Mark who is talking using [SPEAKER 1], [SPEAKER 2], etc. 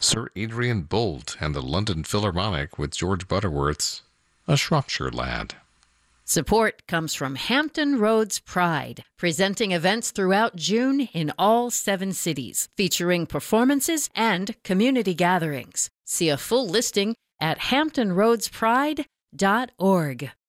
[SPEAKER 1] Sir Adrian Boult and the London Philharmonic with George Butterworth's A Shropshire Lad.
[SPEAKER 2] Support comes from Hampton Roads Pride, presenting events throughout June in all 7 cities, featuring performances and community gatherings. See a full listing at hamptonroadspride.org.